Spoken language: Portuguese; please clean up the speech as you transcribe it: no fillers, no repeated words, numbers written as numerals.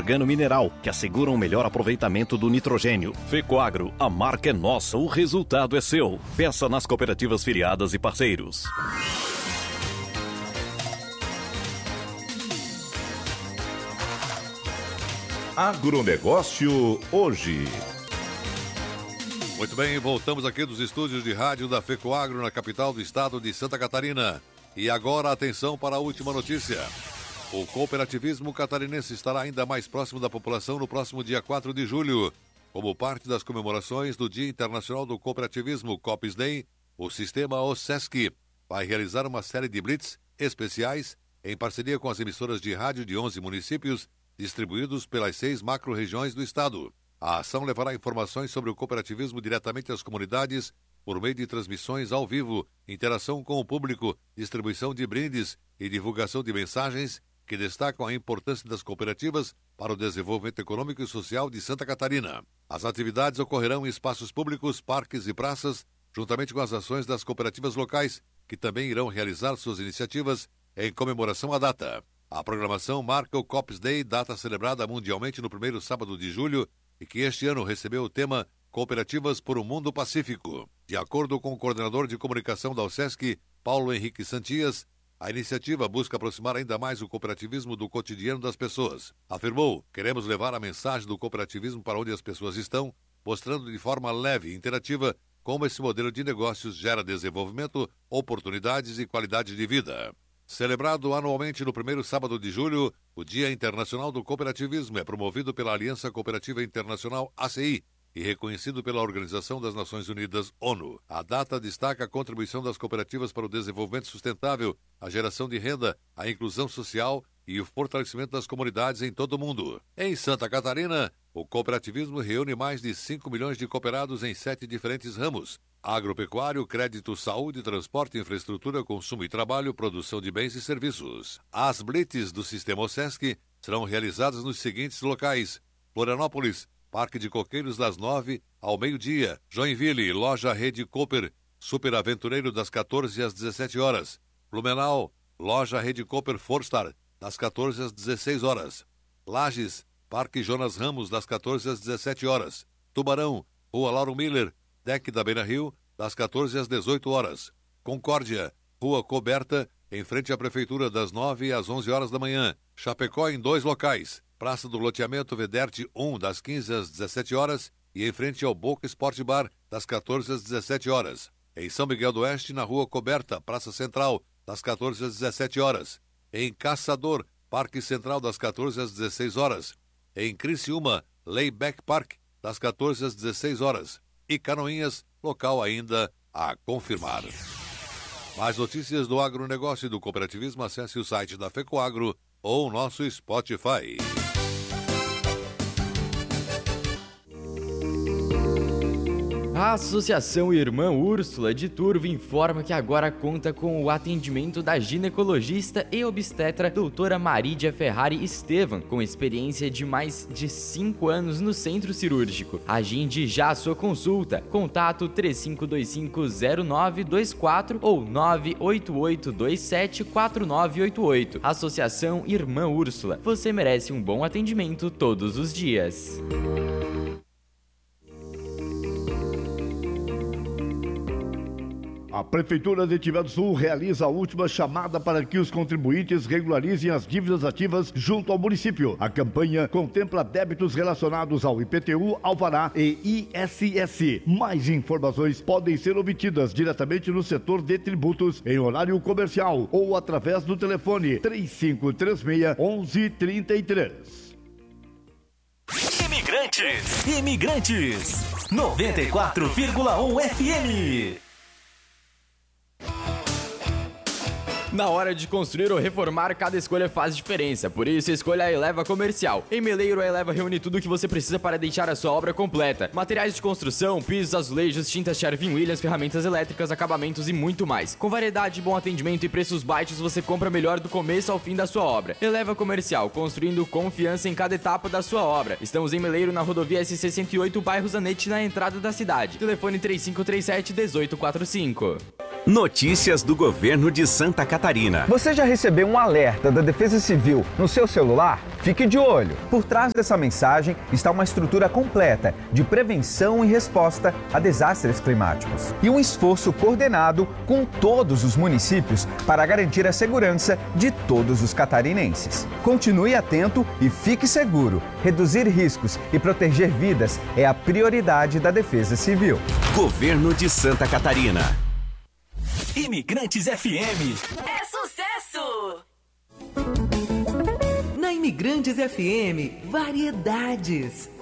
organo mineral, que asseguram o melhor aproveitamento do nitrogênio. Fecoagro, a marca é nossa, o resultado é seu. Peça nas cooperativas filiadas e parceiros. Agronegócio hoje. Muito bem, voltamos aqui dos estúdios de rádio da Fecoagro na capital do estado de Santa Catarina. E agora atenção para a última notícia. O cooperativismo catarinense estará ainda mais próximo da população no próximo dia 4 de julho. Como parte das comemorações do Dia Internacional do Cooperativismo Cops Day, o sistema OSESC vai realizar uma série de blitz especiais em parceria com as emissoras de rádio de 11 municípios distribuídos pelas 6 macro-regiões do estado. A ação levará informações sobre o cooperativismo diretamente às comunidades por meio de transmissões ao vivo, interação com o público, distribuição de brindes e divulgação de mensagens que destacam a importância das cooperativas para o desenvolvimento econômico e social de Santa Catarina. As atividades ocorrerão em espaços públicos, parques e praças, juntamente com as ações das cooperativas locais, que também irão realizar suas iniciativas em comemoração à data. A programação marca o Cops Day, data celebrada mundialmente no primeiro sábado de julho e que este ano recebeu o tema Cooperativas por um Mundo Pacífico. De acordo com o coordenador de comunicação da OSESC, Paulo Henrique Santias, a iniciativa busca aproximar ainda mais o cooperativismo do cotidiano das pessoas. Afirmou: queremos levar a mensagem do cooperativismo para onde as pessoas estão, mostrando de forma leve e interativa como esse modelo de negócios gera desenvolvimento, oportunidades e qualidade de vida. Celebrado anualmente no primeiro sábado de julho, o Dia Internacional do Cooperativismo é promovido pela Aliança Cooperativa Internacional ACI e reconhecido pela Organização das Nações Unidas, ONU. A data destaca a contribuição das cooperativas para o desenvolvimento sustentável, a geração de renda, a inclusão social e o fortalecimento das comunidades em todo o mundo. Em Santa Catarina, o cooperativismo reúne mais de 5 milhões de cooperados em 7 diferentes ramos: agropecuário, crédito, saúde, transporte, infraestrutura, consumo e trabalho, produção de bens e serviços. As blitz do sistema OSESC serão realizadas nos seguintes locais: Florianópolis, Parque de Coqueiros, das 9 ao meio-dia; Joinville, Loja Rede Cooper, Super Aventureiro, das 14 às 17 horas; Blumenau, Loja Rede Cooper Forstar, das 14 às 16 horas; Lages, Parque Jonas Ramos, das 14 às 17 horas; Tubarão, Rua Lauro Miller, Deck da Beira Rio, das 14 às 18 horas; Concórdia, Rua Coberta, em frente à Prefeitura, das 9 às 11 horas da manhã; Chapecó, em 2 locais: Praça do Loteamento Vederte 1, das 15 às 17 horas, e em frente ao Boca Sport Bar, das 14 às 17 horas. Em São Miguel do Oeste, na Rua Coberta, Praça Central, das 14 às 17 horas. Em Caçador, Parque Central, das 14 às 16 horas. Em Criciúma, Layback Park, das 14 às 16 horas. E Canoinhas, local ainda a confirmar. Mais notícias do agronegócio e do cooperativismo, acesse o site da Fecoagro ou o nosso Spotify. A Associação Irmã Úrsula de Turvo informa que agora conta com o atendimento da ginecologista e obstetra doutora Marídia Ferrari Estevam, com experiência de mais de 5 anos no centro cirúrgico. Agende já a sua consulta. Contato 35250924 ou 988274988. Associação Irmã Úrsula. Você merece um bom atendimento todos os dias. A Prefeitura de Tiver do Sul realiza a última chamada para que os contribuintes regularizem as dívidas ativas junto ao município. A campanha contempla débitos relacionados ao IPTU, Alvará e ISS. Mais informações podem ser obtidas diretamente no setor de tributos em horário comercial ou através do telefone 3536-1133. Imigrantes 94,1 FM. Na hora de construir ou reformar, cada escolha faz diferença, por isso escolha a Eleva Comercial. Em Meleiro, a Eleva reúne tudo o que você precisa para deixar a sua obra completa: materiais de construção, pisos, azulejos, tintas Sherwin-Williams, ferramentas elétricas, acabamentos e muito mais. Com variedade, bom atendimento e preços baixos, você compra melhor do começo ao fim da sua obra. Eleva Comercial, construindo confiança em cada etapa da sua obra. Estamos em Meleiro, na rodovia SC-108, bairro Zanetti, na entrada da cidade. Telefone 3537-1845. Notícias do governo de Santa Catarina. Você já recebeu um alerta da Defesa Civil no seu celular? Fique de olho. Por trás dessa mensagem está uma estrutura completa de prevenção e resposta a desastres climáticos. E um esforço coordenado com todos os municípios para garantir a segurança de todos os catarinenses. Continue atento e fique seguro. Reduzir riscos e proteger vidas é a prioridade da Defesa Civil. Governo de Santa Catarina. Imigrantes FM. É sucesso! Na Imigrantes FM, variedades.